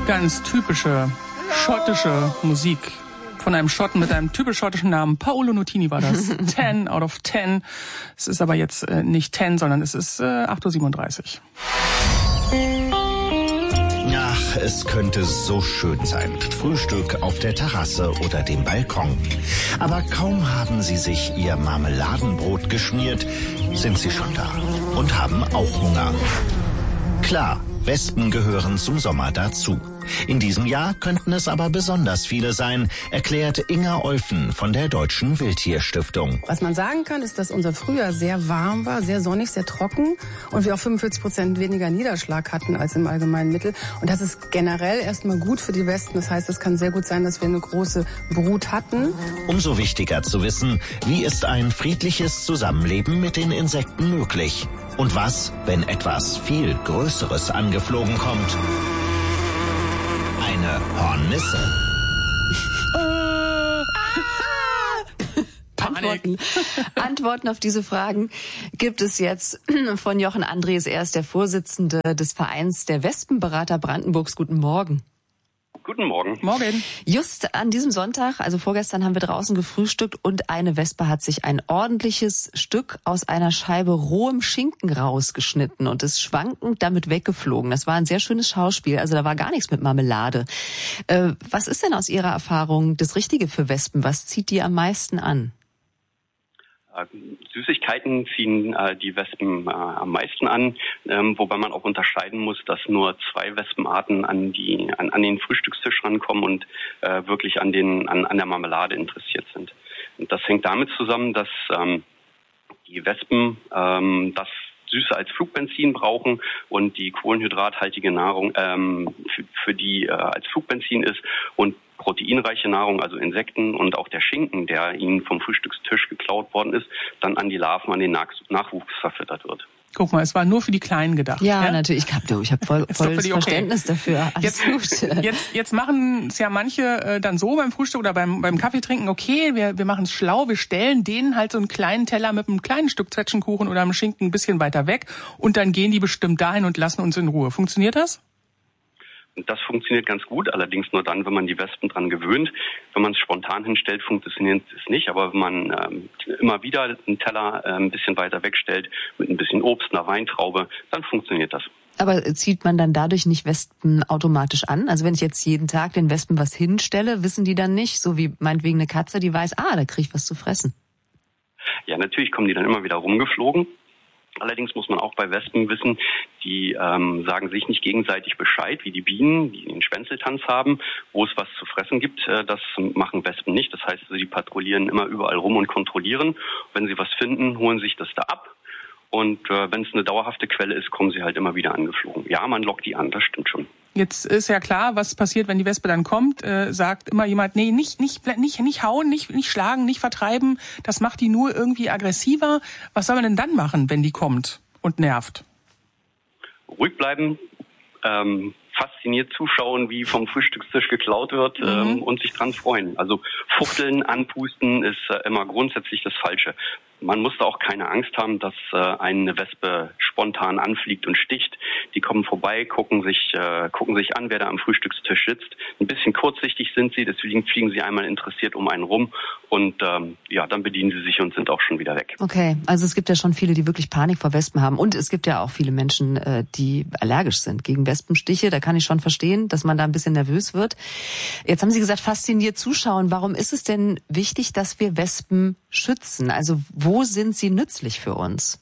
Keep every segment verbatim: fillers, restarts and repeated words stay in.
Ganz typische schottische Musik von einem Schotten mit einem typisch schottischen Namen. Paolo Nutini war das. ten out of ten. Es ist aber jetzt äh, nicht zehn, sondern es ist äh, acht Uhr siebenunddreißig. Ach, es könnte so schön sein. Frühstück auf der Terrasse oder dem Balkon. Aber kaum haben Sie sich Ihr Marmeladenbrot geschmiert, sind Sie schon da und haben auch Hunger. Klar, Wespen gehören zum Sommer dazu. In diesem Jahr könnten es aber besonders viele sein, erklärt Inga Olfen von der Deutschen Wildtierstiftung. Was man sagen kann, ist, dass unser Frühjahr sehr warm war, sehr sonnig, sehr trocken und wir auch fünfundvierzig Prozent weniger Niederschlag hatten als im allgemeinen Mittel. Und das ist generell erstmal gut für die Wespen. Das heißt, es kann sehr gut sein, dass wir eine große Brut hatten. Umso wichtiger zu wissen, wie ist ein friedliches Zusammenleben mit den Insekten möglich? Und was, wenn etwas viel Größeres angeflogen kommt? Eine Hornisse. Antworten. Antworten auf diese Fragen gibt es jetzt von Jochen Andres. Er ist der Vorsitzende des Vereins der Wespenberater Brandenburgs. Guten Morgen. Guten Morgen. Morgen. Just an diesem Sonntag, also vorgestern, haben wir draußen gefrühstückt und eine Wespe hat sich ein ordentliches Stück aus einer Scheibe rohem Schinken rausgeschnitten und ist schwankend damit weggeflogen. Das war ein sehr schönes Schauspiel, also da war gar nichts mit Marmelade. Äh, was ist denn aus Ihrer Erfahrung das Richtige für Wespen? Was zieht die am meisten an? Süßigkeiten ziehen äh, die Wespen äh, am meisten an, ähm, wobei man auch unterscheiden muss, dass nur zwei Wespenarten an die an, an den Frühstückstisch rankommen und äh, wirklich an den an, an der Marmelade interessiert sind. Und das hängt damit zusammen, dass ähm, die Wespen ähm, das Süße als Flugbenzin brauchen und die kohlenhydrathaltige Nahrung ähm, für, für die äh, als Flugbenzin ist und proteinreiche Nahrung, also Insekten und auch der Schinken, der ihnen vom Frühstückstisch geklaut worden ist, dann an die Larven, an den Nachwuchs verfüttert wird. Guck mal, es war nur für die Kleinen gedacht. Ja, ja? natürlich. Ich habe ich hab voll, volles okay. Verständnis dafür. Alles jetzt, gut. Jetzt, jetzt machen es ja manche äh, dann so beim Frühstück oder beim, beim Kaffee trinken, okay, wir, wir machen es schlau, wir stellen denen halt so einen kleinen Teller mit einem kleinen Stück Zwetschgenkuchen oder einem Schinken ein bisschen weiter weg und dann gehen die bestimmt dahin und lassen uns in Ruhe. Funktioniert das? Und das funktioniert ganz gut, allerdings nur dann, wenn man die Wespen dran gewöhnt. Wenn man es spontan hinstellt, funktioniert es nicht. Aber wenn man ähm, immer wieder einen Teller äh, ein bisschen weiter wegstellt, mit ein bisschen Obst, einer Weintraube, dann funktioniert das. Aber zieht man dann dadurch nicht Wespen automatisch an? Also wenn ich jetzt jeden Tag den Wespen was hinstelle, wissen die dann nicht, so wie meinetwegen eine Katze, die weiß, ah, da krieg ich was zu fressen. Ja, natürlich kommen die dann immer wieder rumgeflogen. Allerdings muss man auch bei Wespen wissen, die ähm, sagen sich nicht gegenseitig Bescheid, wie die Bienen, die den Schwänzeltanz haben, wo es was zu fressen gibt. Äh, das machen Wespen nicht. Das heißt, sie patrouillieren immer überall rum und kontrollieren. Wenn sie was finden, holen sich das da ab. Und äh, wenn es eine dauerhafte Quelle ist, kommen sie halt immer wieder angeflogen. Ja, man lockt die an, das stimmt schon. Jetzt ist ja klar, was passiert, wenn die Wespe dann kommt, äh, sagt immer jemand, nee, nicht nicht nicht nicht hauen, nicht nicht schlagen, nicht vertreiben, das macht die nur irgendwie aggressiver. Was soll man denn dann machen, wenn die kommt und nervt? Ruhig bleiben, ähm, fasziniert zuschauen, wie vom Frühstückstisch geklaut wird, mhm. ähm, und sich dran freuen. Also fuchteln, anpusten ist äh, immer grundsätzlich das Falsche. Man muss da auch keine Angst haben, dass äh, eine Wespe spontan anfliegt und sticht. Die kommen vorbei, gucken sich äh, gucken sich an, wer da am Frühstückstisch sitzt. Ein bisschen kurzsichtig sind sie, deswegen fliegen sie einmal interessiert um einen rum und ähm, ja, dann bedienen sie sich und sind auch schon wieder weg. Okay, also es gibt ja schon viele, die wirklich Panik vor Wespen haben und es gibt ja auch viele Menschen, äh, die allergisch sind gegen Wespenstiche. Da kann ich schon verstehen, dass man da ein bisschen nervös wird. Jetzt haben Sie gesagt, fasziniert zuschauen. Warum ist es denn wichtig, dass wir Wespen schützen? Also wo sind sie nützlich für uns?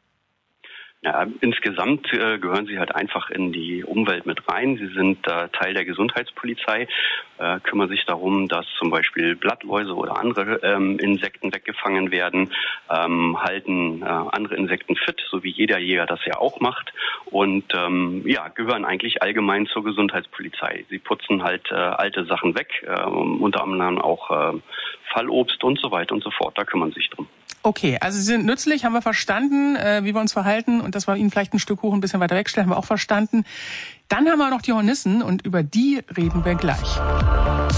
Ja, insgesamt äh, gehören sie halt einfach in die Umwelt mit rein. Sie sind äh, Teil der Gesundheitspolizei, äh, kümmern sich darum, dass zum Beispiel Blattläuse oder andere ähm, Insekten weggefangen werden, ähm, halten äh, andere Insekten fit, so wie jeder Jäger das ja auch macht. Und ähm, ja, gehören eigentlich allgemein zur Gesundheitspolizei. Sie putzen halt äh, alte Sachen weg, äh, unter anderem auch äh, Fallobst und so weiter und so fort. Da kümmern sie sich drum. Okay, also sie sind nützlich, haben wir verstanden, äh, wie wir uns verhalten und dass wir ihnen vielleicht ein Stück Kuchen ein bisschen weiter wegstellen, haben wir auch verstanden. Dann haben wir noch die Hornissen und über die reden wir gleich.